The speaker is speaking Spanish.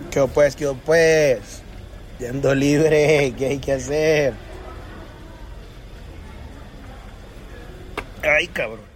Qué pues. Yendo libre, ¿qué hay que hacer? Ay, cabrón.